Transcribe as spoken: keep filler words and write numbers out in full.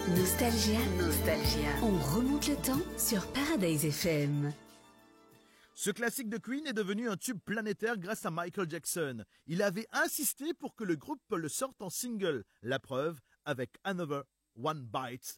Nostalgia, Nostalgia. On remonte le temps sur Paradise F M. Ce classique de Queen est devenu un tube planétaire grâce à Michael Jackson. Il avait insisté pour que le groupe le sorte en single. La preuve avec Another One Bites